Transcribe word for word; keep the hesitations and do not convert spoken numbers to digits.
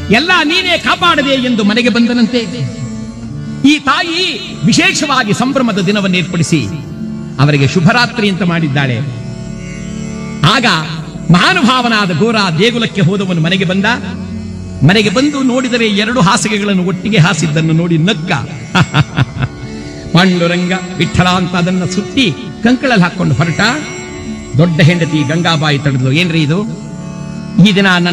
ಎಲ್ಲ ನೀನೇ ಕಾಪಾಡದೆ ಎಂದು ಮನೆಗೆ ಬಂದನಂತೆ. ಈ ತಾಯಿ ವಿಶೇಷವಾಗಿ ಸಂಭ್ರಮದ ದಿನವನ್ನು ಏರ್ಪಡಿಸಿ ಅವರಿಗೆ ಶುಭರಾತ್ರಿ ಅಂತ ಮಾಡಿದ್ದಾಳೆ. ಆಗ ಮಹಾನುಭಾವನಾದ ಗೋರ ದೇಗುಲಕ್ಕೆ ಹೋದವನು ಮನೆಗೆ ಬಂದ. ಮನೆಗೆ ಬಂದು ನೋಡಿದರೆ ಎರಡು ಹಾಸಿಗೆಗಳನ್ನು ಒಟ್ಟಿಗೆ ಹಾಸಿದ್ದನ್ನು ನೋಡಿ ನಕ್ಕ. ಪಾಂಡುರಂಗ ವಿಠಲ ಅಂತ ಅದನ್ನ ಸುತ್ತಿ ಕಂಕಳಲ್ಲಿ ಹಾಕೊಂಡು ಹೊರಟ. ದೊಡ್ಡ ಹೆಂಡತಿ ಗಂಗಾಬಾಯಿ ತಡೆದು, ಏನ್ರಿ ಇದು, ಈ ದಿನ ನನ್ನ